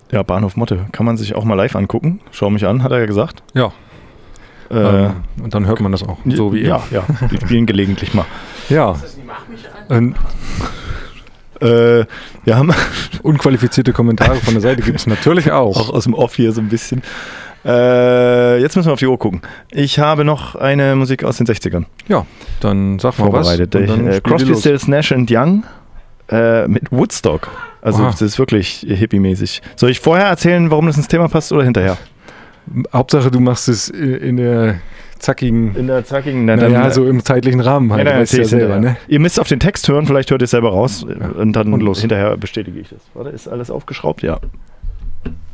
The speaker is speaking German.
Ja, Bahnhof Motte. Kann man sich auch mal live angucken. Schau mich an, hat er ja gesagt. Ja. Und dann hört man das auch, so wie ihr. Ja, die spielen gelegentlich mal. Ja. Wir haben unqualifizierte Kommentare von der Seite gibt es natürlich auch. Auch aus dem Off hier so ein bisschen. Jetzt müssen wir auf die Uhr gucken. Ich habe noch eine Musik aus den 60ern. Ja, dann sag mal vorbereitet. was. Crosby, Stills, Nash & Young mit Woodstock. Also das ist wirklich hippie-mäßig. Soll ich vorher erzählen, warum das ins Thema passt oder hinterher? Hauptsache, du machst es in der zackigen... so im zeitlichen Rahmen halt. Ja, ja selber, ne? Ihr müsst auf den Text hören, vielleicht hört ihr es selber raus und dann los. Hinterher bestätige ich das. Warte, ist alles aufgeschraubt? Ja.